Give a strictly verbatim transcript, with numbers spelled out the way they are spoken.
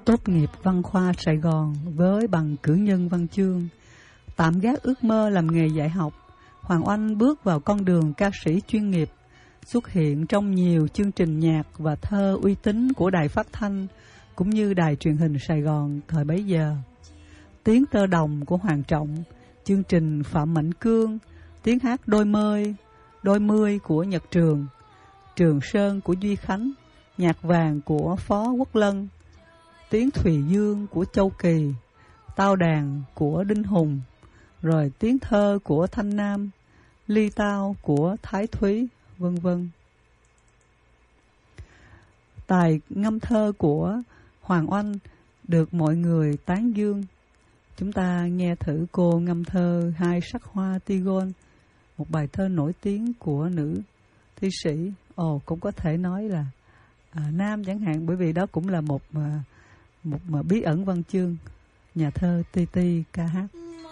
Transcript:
tốt nghiệp văn khoa Sài Gòn với bằng cử nhân văn chương. Tạm gác ước mơ làm nghề dạy học, Hoàng Oanh bước vào con đường ca sĩ chuyên nghiệp, xuất hiện trong nhiều chương trình nhạc và thơ uy tín của đài phát thanh cũng như đài truyền hình Sài Gòn thời bấy giờ. Tiếng Tơ Đồng của Hoàng Trọng, chương trình Phạm Mạnh Cương, tiếng hát Đôi Mươi, Đôi Mươi của Nhật Trường, Trường Sơn của Duy Khánh, nhạc vàng của Phó Quốc Lân, tiếng Thùy Dương của Châu Kỳ, tao đàn của Đinh Hùng, rồi tiếng thơ của Thanh Nam, ly tao của Thái Thúy, vân vân. Tài ngâm thơ của Hoàng Oanh được mọi người tán dương. Chúng ta nghe thử cô ngâm thơ Hai Sắc Hoa Tigon, một bài thơ nổi tiếng của nữ thi sĩ. Ồ, cũng có thể nói là à, nam chẳng hạn, bởi vì đó cũng là một, một, một bí ẩn văn chương, nhà thơ Ti Ti ca hát.